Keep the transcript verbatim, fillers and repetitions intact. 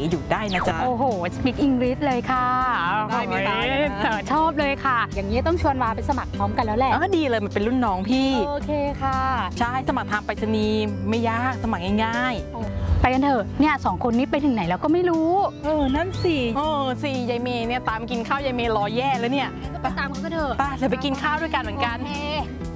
อยู่ได้นะจ๊ะโอ้โห speak English เลยค่ะได้ไหมคะชอบเลยค่ะอย่างนี้ต้องชวนวาไปสมัครพร้อมกันแล้วแหละอ๋อดีเลยมันเป็นรุ่นน้องพี่โอเคค่ะใช่สมัครทางไปรษณีย์ไม่ยากสมัครง่ายๆไปกันเถอะเนี่ยสองคนนี้ไปถึงไหนแล้วก็ไม่รู้เออนั่นสิเออสิยายเมย์เนี่ยตามกินข้าวยายเมย์รอแย่แล้วเนี่ยก็ไปตามเขาก็เถอะป้าเดี๋ยวไปกินข้าวด้วยกันเหมือนกันโอเค